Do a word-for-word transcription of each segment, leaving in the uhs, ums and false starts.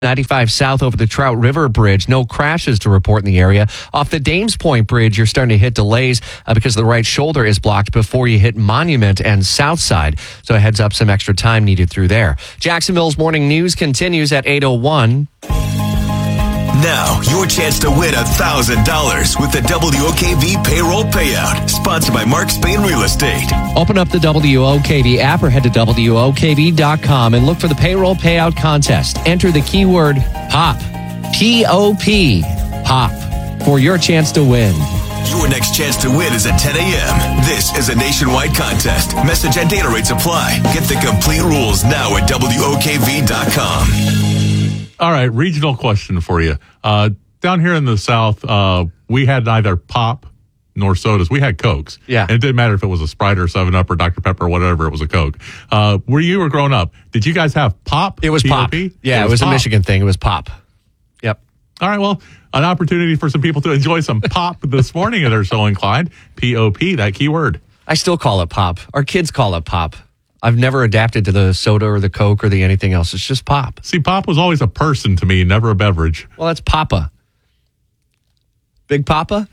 ninety-five south over the Trout River Bridge. No crashes to report in the area. Off the Dames Point Bridge, you're starting to hit delays uh, because the right shoulder is blocked before you hit Monument and South Side. So a heads up, some extra time needed through there. Jacksonville's morning news continues at eight oh one. Now, your chance to win one thousand dollars with the W O K V Payroll Payout, sponsored by Mark Spain Real Estate. Open up the W O K V app or head to W O K V dot com and look for the Payroll Payout Contest. Enter the keyword POP, P O P, POP, for your chance to win. Your next chance to win is at ten a.m. This is a nationwide contest. Message and data rates apply. Get the complete rules now at W O K V dot com. All right, regional question for you. Uh, down here in the South, uh, we had neither pop nor sodas. We had Cokes. Yeah. And it didn't matter if it was a Sprite or seven up or Doctor Pepper or whatever, it was a Coke. Uh, where you were growing up, did you guys have pop? It was P O P? pop. Yeah, it was, it was a Michigan thing. It was pop. Yep. All right, well, an opportunity for some people to enjoy some pop this morning if they're so inclined. P O P, that keyword. I still call it pop. Our kids call it pop. I've never adapted to the soda or the Coke or the anything else. It's just pop. See, pop was always a person to me, never a beverage. Well, that's Papa. Big Papa?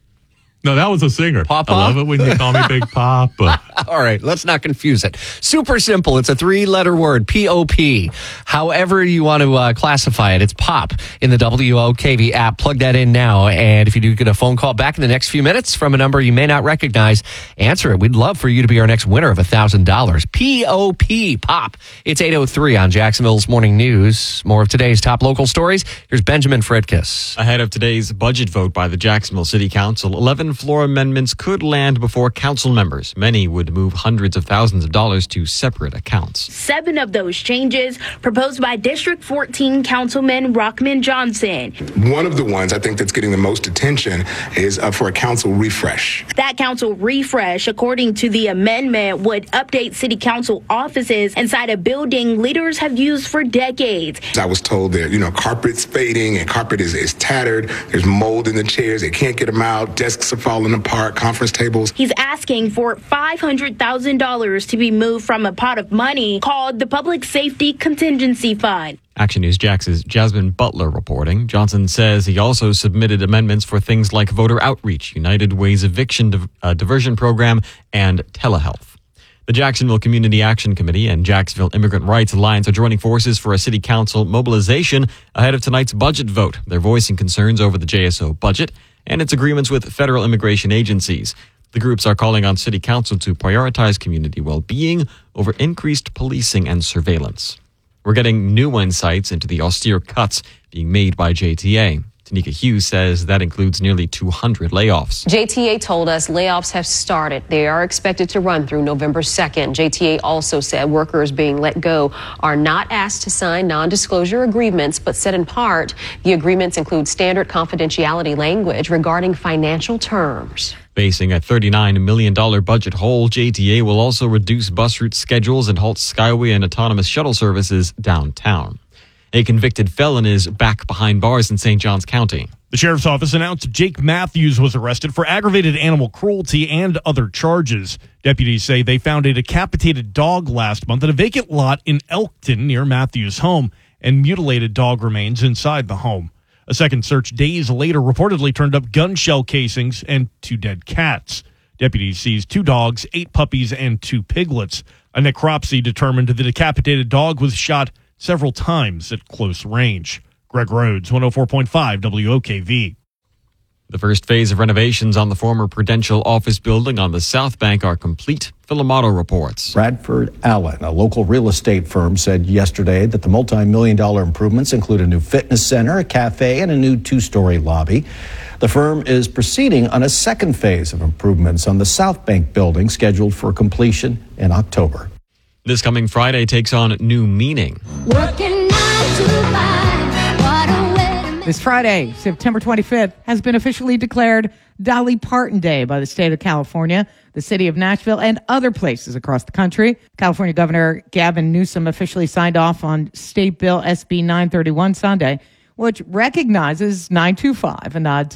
No, that was a singer. Papa? I love it when you call me Big Papa. All right, let's not confuse it. Super simple. It's a three-letter word, P O P. However you want to uh, classify it, it's pop in the W O K V app. Plug that in now, and if you do get a phone call back in the next few minutes from a number you may not recognize, answer it. We'd love for you to be our next winner of one thousand dollars. P O P, pop. It's eight oh three on Jacksonville's Morning News. More of today's top local stories. Here's Benjamin Fritkiss. Ahead of today's budget vote by the Jacksonville City Council, eleven floor amendments could land before council members. Many would move hundreds of thousands of dollars to separate accounts. Seven of those changes proposed by District fourteen Councilman Rockman Johnson. One of the ones I think that's getting the most attention is uh, for a council refresh. That council refresh, according to the amendment, would update city council offices inside a building leaders have used for decades. I was told that, you know, carpet's fading and carpet is, is tattered. There's mold in the chairs. They can't get them out. Desks are falling apart, conference tables. He's asking for five hundred thousand dollars to be moved from a pot of money called the Public Safety Contingency Fund. Action News Jax's Jasmine Butler reporting. Johnson says he also submitted amendments for things like voter outreach, United Way's eviction div- uh, diversion program, and telehealth. The Jacksonville Community Action Committee and Jacksonville Immigrant Rights Alliance are joining forces for a city council mobilization ahead of tonight's budget vote. They're voicing concerns over the J S O budget and its agreements with federal immigration agencies. The groups are calling on city council to prioritize community well-being over increased policing and surveillance. We're getting new insights into the austere cuts being made by J T A. Tanika Hughes says that includes nearly two hundred layoffs. J T A told us layoffs have started. They are expected to run through November second. J T A also said workers being let go are not asked to sign non-disclosure agreements, but said in part the agreements include standard confidentiality language regarding financial terms. Facing a thirty-nine million dollars budget hole, J T A will also reduce bus route schedules and halt Skyway and autonomous shuttle services downtown. A convicted felon is back behind bars in Saint Johns County. The sheriff's office announced Jake Matthews was arrested for aggravated animal cruelty and other charges. Deputies say they found a decapitated dog last month at a vacant lot in Elkton near Matthews' home and mutilated dog remains inside the home. A second search days later reportedly turned up gun shell casings and two dead cats. Deputies seized two dogs, eight puppies, and two piglets. A necropsy determined the decapitated dog was shot several times at close range. Greg Rhodes, one oh four point five W O K V. The first phase of renovations on the former Prudential office building on the South Bank are complete. Philomato reports. Bradford Allen, a local real estate firm, said yesterday that the multi-million dollar improvements include a new fitness center, a cafe, and a new two-story lobby. The firm is proceeding on a second phase of improvements on the South Bank building, scheduled for completion in October. This coming Friday takes on new meaning. Working nine to five, what a way to make. This Friday, September twenty-fifth, has been officially declared Dolly Parton Day by the state of California, the city of Nashville, and other places across the country. California Governor Gavin Newsom officially signed off on State Bill S B nine thirty-one Sunday, which recognizes nine two five, a nod to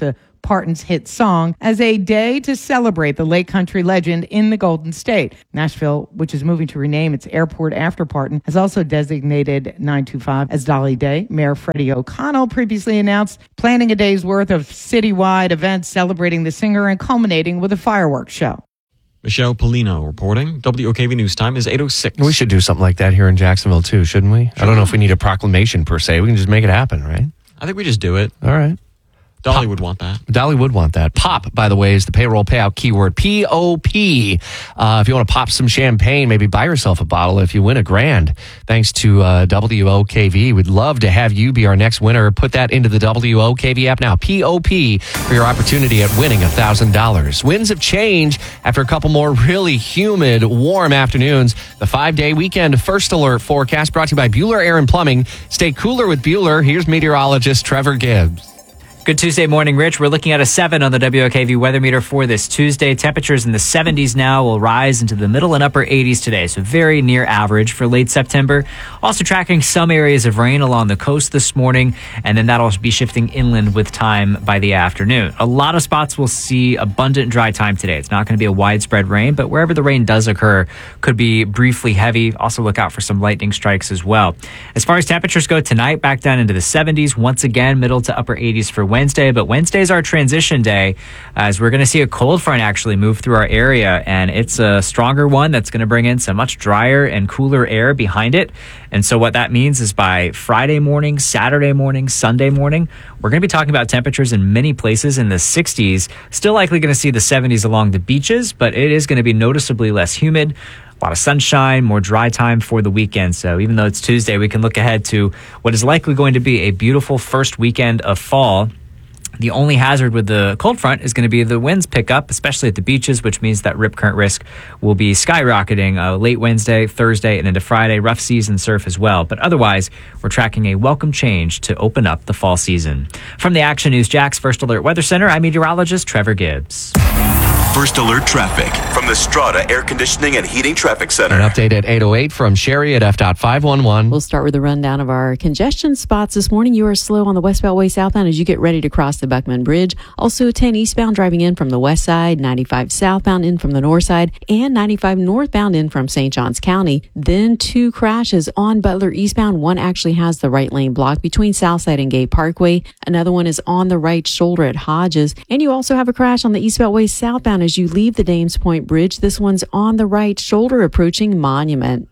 Parton's hit song as a day to celebrate the late country legend in the Golden State. Nashville, which is moving to rename its airport after Parton, has also designated nine two five as Dolly Day. Mayor Freddie O'Connell previously announced planning a day's worth of citywide events celebrating the singer and culminating with a fireworks show. Michelle Polino reporting. W O K V News Time is eight oh six. We should do something like that here in Jacksonville, too, shouldn't we? Sure. I don't know if we need a proclamation, per se. We can just make it happen, right? I think we just do it. All right. Dolly Pop. would want that. Dolly would want that. Pop, by the way, is the payroll payout keyword. P O P. Uh, if you want to pop some champagne, maybe buy yourself a bottle if you win a grand. Thanks to uh, W O K V. We'd love to have you be our next winner. Put that into the W O K V app now. P O P for your opportunity at winning one thousand dollars. Winds have changed after a couple more really humid, warm afternoons. The five-day weekend first alert forecast brought to you by Bueller Air and Plumbing. Stay cooler with Bueller. Here's meteorologist Trevor Gibbs. Good Tuesday morning, Rich. We're looking at a seven on the W O K V weather meter for this Tuesday. Temperatures in the seventies now will rise into the middle and upper eighties today, so very near average for late September. Also tracking some areas of rain along the coast this morning, and then that'll be shifting inland with time by the afternoon. A lot of spots will see abundant dry time today. It's not going to be a widespread rain, but wherever the rain does occur, could be briefly heavy. Also look out for some lightning strikes as well. As far as temperatures go tonight, back down into the seventies. Once again, middle to upper eighties for Wednesday, but Wednesday's our transition day as we're going to see a cold front actually move through our area, and it's a stronger one that's going to bring in some much drier and cooler air behind it. And so what that means is by Friday morning, Saturday morning, Sunday morning, we're going to be talking about temperatures in many places in the sixties. Still likely going to see the seventies along the beaches, but it is going to be noticeably less humid. A lot of sunshine, more dry time for the weekend. So even though it's Tuesday, we can look ahead to what is likely going to be a beautiful first weekend of fall. The only hazard with the cold front is going to be the winds pick up, especially at the beaches, which means that rip current risk will be skyrocketing uh, late Wednesday, Thursday, and into Friday. Rough seas and surf as well. But otherwise, we're tracking a welcome change to open up the fall season. From the Action News Jax First Alert Weather Center, I'm meteorologist Trevor Gibbs. First Alert Traffic from the Strata Air Conditioning and Heating Traffic Center. An update at eight oh eight from Sherry at F dot five one one. We'll start with a rundown of our congestion spots this morning. You are slow on the West Beltway southbound as you get ready to cross the Buckman Bridge. Also ten eastbound driving in from the west side, ninety-five southbound in from the north side, and ninety-five northbound in from Saint Johns County. Then two crashes on Butler eastbound. One actually has the right lane blocked between Southside and Gay Parkway. Another one is on the right shoulder at Hodges. And you also have a crash on the East Beltway southbound as you leave the Dames Point Bridge. This one's on the right shoulder approaching Monument.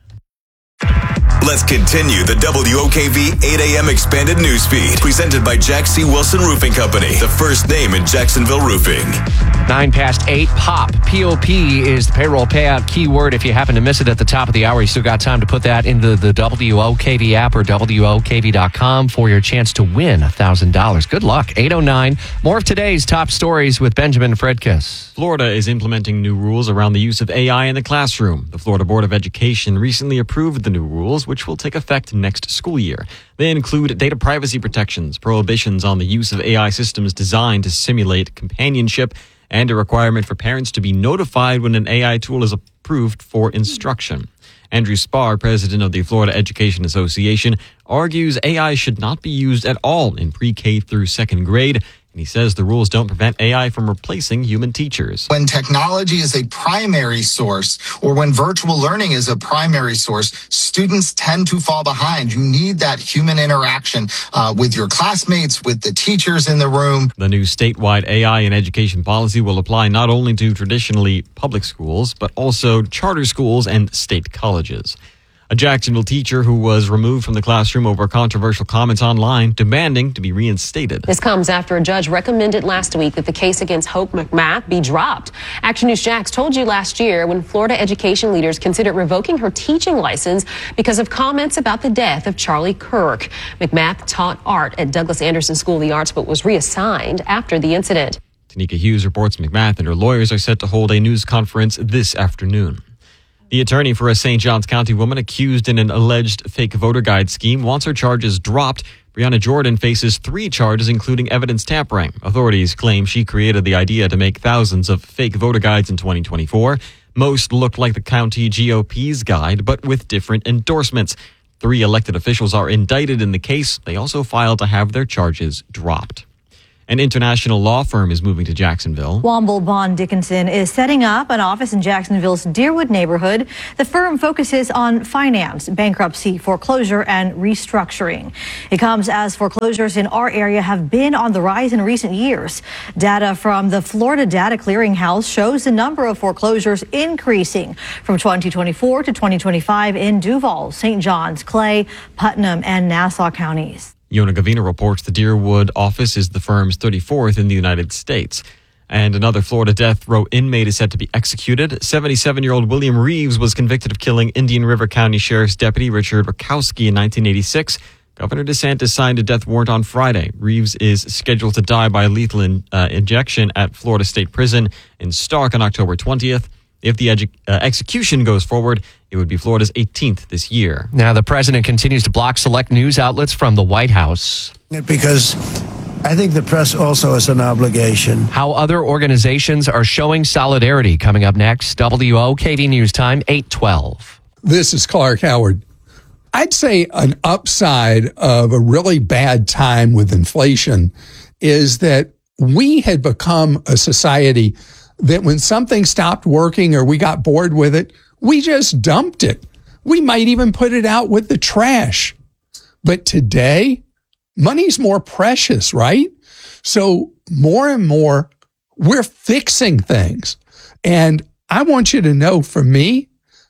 Let's continue the W O K V eight a.m. expanded news feed presented by Jack C. Wilson Roofing Company, the first name in Jacksonville roofing. Nine past eight, POP. P O P is the payroll payout keyword. If you happen to miss it at the top of the hour, you still got time to put that into the W O K V app or W O K V dot com for your chance to win one thousand dollars. Good luck. eight oh nine. More of today's top stories with Benjamin Fredkiss. Florida is implementing new rules around the use of A I in the classroom. The Florida Board of Education recently approved the new rules, which will take effect next school year. They include data privacy protections, prohibitions on the use of A I systems designed to simulate companionship, and a requirement for parents to be notified when an A I tool is approved for instruction. Andrew Spar, president of the Florida Education Association, argues A I should not be used at all in pre-K through second grade. And he says the rules don't prevent A I from replacing human teachers. When technology is a primary source, or when virtual learning is a primary source, students tend to fall behind. You need that human interaction uh, with your classmates, with the teachers in the room. The new statewide A I in education policy will apply not only to traditionally public schools, but also charter schools and state colleges. A Jacksonville teacher who was removed from the classroom over controversial comments online demanding to be reinstated. This comes after a judge recommended last week that the case against Hope McMath be dropped. Action News Jax told you last year when Florida education leaders considered revoking her teaching license because of comments about the death of Charlie Kirk. McMath taught art at Douglas Anderson School of the Arts but was reassigned after the incident. Tanika Hughes reports McMath and her lawyers are set to hold a news conference this afternoon. The attorney for a Saint Johns County woman accused in an alleged fake voter guide scheme wants her charges dropped. Brianna Jordan faces three charges, including evidence tampering. Authorities claim she created the idea to make thousands of fake voter guides in twenty twenty-four. Most looked like the county G O P's guide, but with different endorsements. Three elected officials are indicted in the case. They also filed to have their charges dropped. An international law firm is moving to Jacksonville. Womble Bond Dickinson is setting up an office in Jacksonville's Deerwood neighborhood. The firm focuses on finance, bankruptcy, foreclosure, and restructuring. It comes as foreclosures in our area have been on the rise in recent years. Data from the Florida Data Clearinghouse shows the number of foreclosures increasing from twenty twenty-four to twenty twenty-five in Duval, Saint Johns, Clay, Putnam, and Nassau counties. Yona Gavina reports the Deerwood office is the firm's thirty-fourth in the United States. And another Florida death row inmate is set to be executed. seventy-seven-year-old William Reeves was convicted of killing Indian River County Sheriff's Deputy Richard Rakowski in nineteen eighty-six. Governor DeSantis signed a death warrant on Friday. Reeves is scheduled to die by lethal in, uh, injection at Florida State Prison in Stark on October twentieth. If the edu- uh, execution goes forward, it would be Florida's eighteenth this year. Now, the president continues to block select news outlets from the White House. Because I think the press also has an obligation. How other organizations are showing solidarity coming up next. W O K V News Time, eight twelve. This is Clark Howard. I'd say an upside of a really bad time with inflation is that we had become a society that when something stopped working or we got bored with it, we just dumped it. We might even put it out with the trash. But today, money's more precious, right? So more and more, we're fixing things. And I want you to know, for me,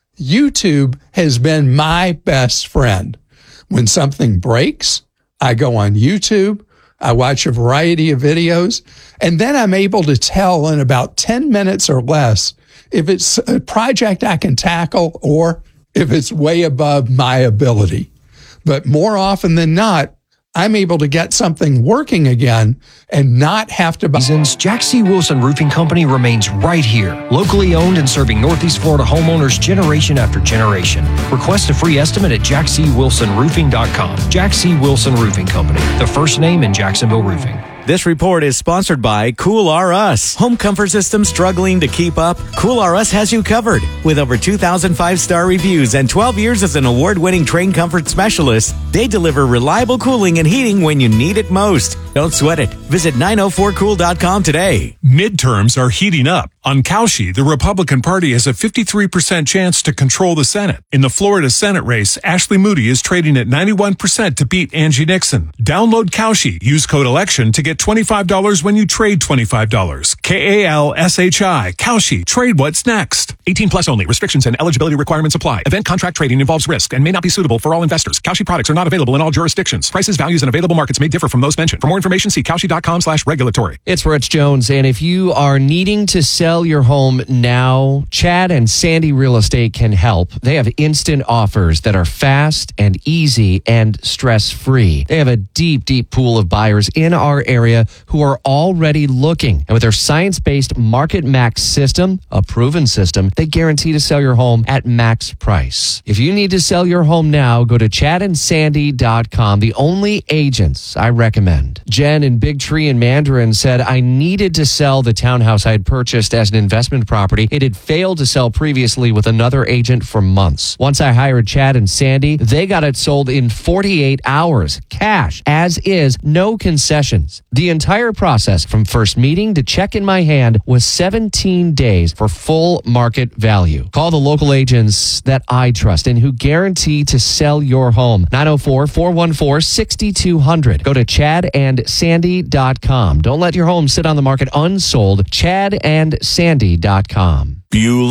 YouTube has been my best friend. When something breaks, I go on YouTube. I watch a variety of videos, and then I'm able to tell in about ten minutes or less if it's a project I can tackle or if it's way above my ability. But more often than not, I'm able to get something working again and not have to buy. Jack C. Wilson Roofing Company remains right here, locally owned and serving Northeast Florida homeowners generation after generation. Request a free estimate at jack c wilson roofing dot com. Jack C. Wilson Roofing Company, the first name in Jacksonville roofing. This report is sponsored by Cool R Us. Home comfort systems struggling to keep up? Cool R Us has you covered. With over two thousand five-star reviews and twelve years as an award-winning train comfort specialist, they deliver reliable cooling and heating when you need it most. Don't sweat it. Visit nine oh four cool dot com today. Midterms are heating up. On Cauchy, the Republican Party has a fifty-three percent chance to control the Senate. In the Florida Senate race, Ashley Moody is trading at ninety-one percent to beat Angie Nixon. Download Cauchy. Use code ELECTION to get twenty-five dollars when you trade twenty-five dollars. K A L S H I. Cauchy. Trade what's next. eighteen plus only. Restrictions and eligibility requirements apply. Event contract trading involves risk and may not be suitable for all investors. Cauchy products are not available in all jurisdictions. Prices, values, and available markets may differ from those mentioned. For more information, see cauchy.com slash regulatory. It's Rich Jones, and if you are needing to sell your home now, Chad and Sandy Real Estate can help. They have instant offers that are fast and easy and stress-free. They have a deep, deep pool of buyers in our area who are already looking. And with their science-based Market Max system, a proven system, they guarantee to sell your home at max price. If you need to sell your home now, go to chad and sandy dot com, the only agents I recommend. Jen in Big Tree in Mandarin said, I needed to sell the townhouse I had purchased as an investment property. It had failed to sell previously with another agent for months. Once I hired Chad and Sandy, they got it sold in forty-eight hours. Cash, as is, no concessions. The entire process from first meeting to check in my hand was seventeen days for full market value. Call the local agents that I trust and who guarantee to sell your home. nine oh four, four one four, six two zero zero. Go to chad and sandy dot com. Don't let your home sit on the market unsold. chad and sandy dot com. Bueller.